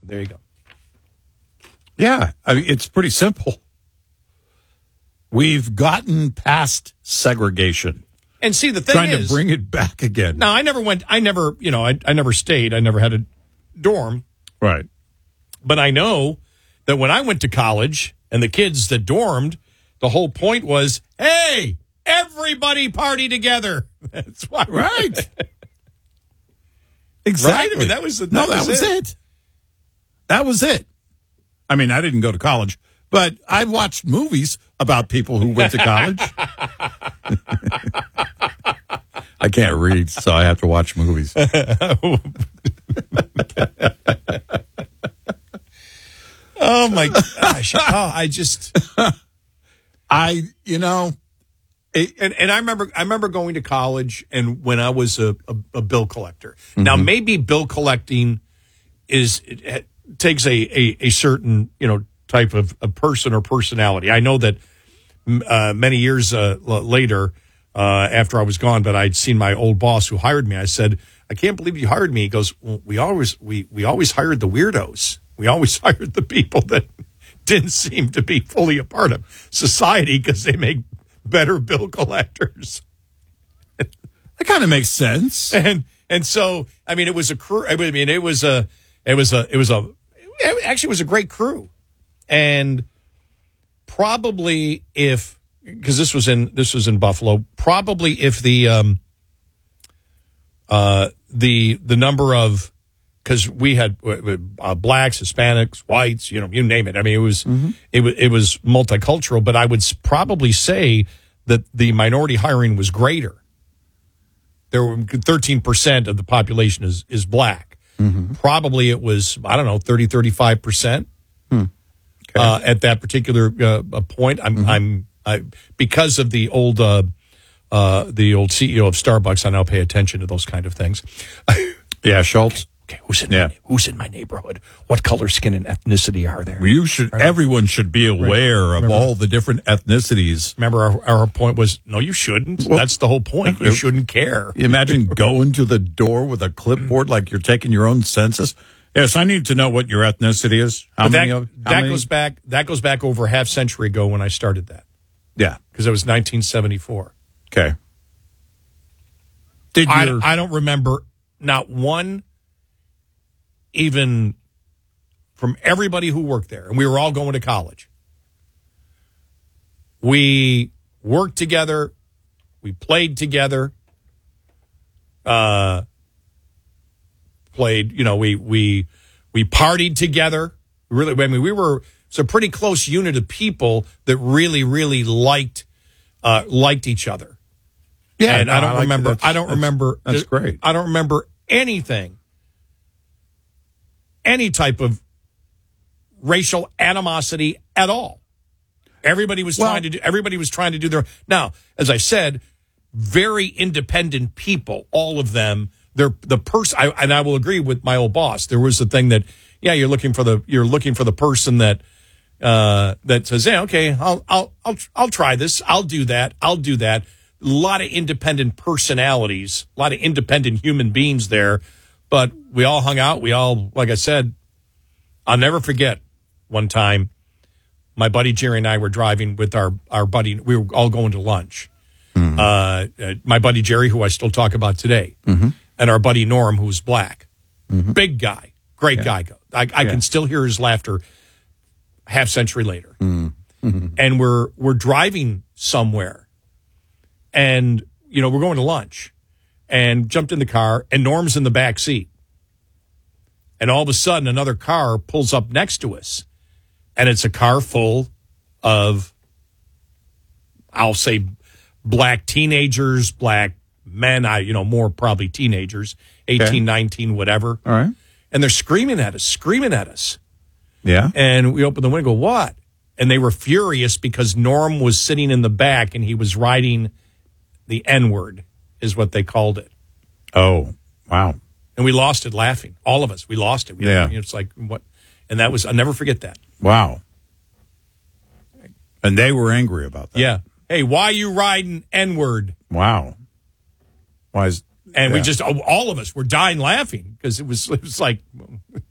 There you go. Yeah, I mean, it's pretty simple. We've gotten past segregation. And see, the thing trying is, to bring it back again. No, I never stayed. I never had a dorm. Right. But I know that when I went to college and the kids that dormed, the whole point was, hey, everybody party together. That's why. Right. Exactly. Right? I mean, that was it. That was it. I mean, I didn't go to college, but I watched movies about people who went to college. I can't read, so I have to watch movies. Oh, my gosh. And I remember going to college and when I was a bill collector. Mm-hmm. Now, maybe bill collecting takes a certain, type of a person or personality. I know that many years later, after I was gone, but I'd seen my old boss who hired me. I said, I can't believe you hired me. He goes, well, we always hired the weirdos. We always hired the people that didn't seem to be fully a part of society because they make better bill collectors. That kind of makes sense. And so, I mean, it was a crew. I mean, it actually was a great crew. And probably because this was in Buffalo, probably if the number of, because we had blacks, Hispanics, whites, you name it. I mean, it was multicultural, but I would probably say that the minority hiring was greater. There were 13% of the population is black. Mm-hmm. Probably it was, 35%. Okay. At that particular point. Because of the old CEO of Starbucks, I now pay attention to those kind of things. Yeah, Schultz. Okay, who's in my neighborhood? What color, skin, and ethnicity are there? Everyone should be aware of all the different ethnicities. Remember, our point was, no, you shouldn't. Well, that's the whole point. You shouldn't care. Imagine going to the door with a clipboard like you're taking your own census. Yes, I need to know what your ethnicity is. That goes back over a half century ago when I started that. Yeah, because it was 1974. Okay. I don't remember not one, even from everybody who worked there, and we were all going to college. We worked together. We played together. We partied together. Really, I mean, it's a pretty close unit of don't really liked each other. Yeah, and I don't remember. That's great. I don't remember anything, any type of racial animosity at all. Everybody was trying to do their. Now, as I said, very independent people, all of them. And I will agree with my old boss. There was a thing that, you're looking for the person that says, yeah, okay, I'll try this. I'll do that. A lot of independent personalities, a lot of independent human beings there, but we all hung out. We all, like I said, I'll never forget one time my buddy Jerry and I were driving with our buddy. We were all going to lunch. Mm-hmm. My buddy Jerry, who I still talk about today. Mm-hmm. And our buddy Norm, who's black. Mm-hmm. Big guy. Great guy. I can still hear his laughter half century later. Mm-hmm. And we're driving somewhere. And, we're going to lunch. And jumped in the car, and Norm's in the back seat. And all of a sudden, another car pulls up next to us. And it's a car full of, I'll say, black teenagers, black men, more probably teenagers, 18, 19, whatever. All right. And they're screaming at us. Yeah. And we open the window, go, what? And they were furious because Norm was sitting in the back and he was writing the N-word, is what they called it. Oh, wow. And we lost it laughing. All of us. We lost it. It's like, what? And that was, I'll never forget that. Wow. And they were angry about that. Yeah. Hey, why you riding N-word? Wow. Why is... And we just, all of us were dying laughing because it was like,